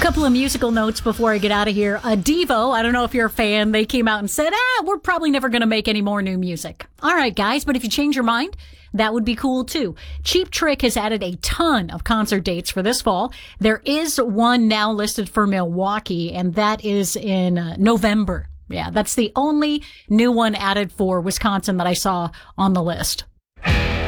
Couple of musical notes before I get out of here. Devo, I don't know if you're a fan, they came out and said, we're probably never going to make any more new music. All right, guys, but if you change your mind, that would be cool too. Cheap Trick has added a ton of concert dates for this fall. There is one now listed for Milwaukee, and that is in November. Yeah, that's the only new one added for Wisconsin that I saw on the list.